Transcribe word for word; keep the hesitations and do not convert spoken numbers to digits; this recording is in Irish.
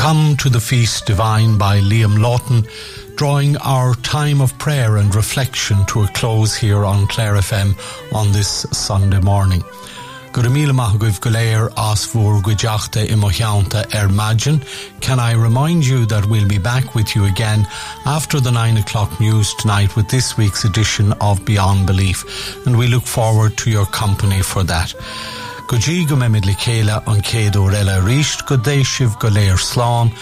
Come to the Feast Divine by Liam Lawton, drawing our time of prayer and reflection to a close here on Clare F M on this Sunday morning. Guramila Mahaguv Gulair Asvur Gujachte Imohyanta Ermagin. Can I remind you that we'll be back with you again after the nine o'clock news tonight with this week's edition of Beyond Belief, and we look forward to your company for that. Go dí go mé mid le chéile an céad ó réile ríist, go dé sibh go léir slán